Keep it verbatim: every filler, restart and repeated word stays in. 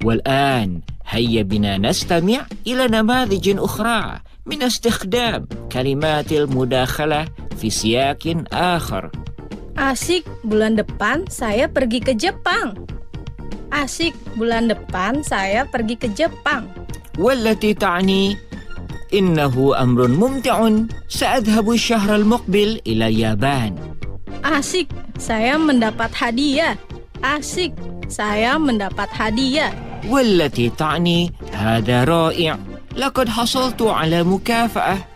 والآن هيا بنا نستمع إلى نماذج أخرى من استخدام كلمات المداخلة في سياق آخر. Asik, bulan depan saya pergi ke Jepang. Asik, bulan depan saya pergi ke Jepang. والتي تعني إنه أمر ممتع، سأذهب الشهر المقبل إلى اليابان. Asik, saya mendapat hadiah. Asik, saya mendapat hadiah. والتي تعني هذا رائع، لقد حصلت على مكافأة.